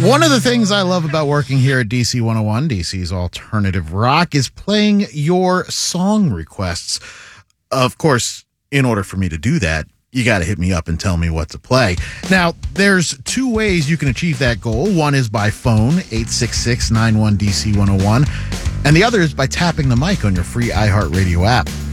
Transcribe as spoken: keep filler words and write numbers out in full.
One of the things I love about working here at D C one oh one, D C's Alternative Rock, is playing your song requests. Of course, in order for me to do that, you got to hit me up and tell me what to play. Now, there's two ways you can achieve that goal. One is by phone, eight six six, nine one, D C one oh one, and the other is by tapping the mic on your free iHeartRadio app.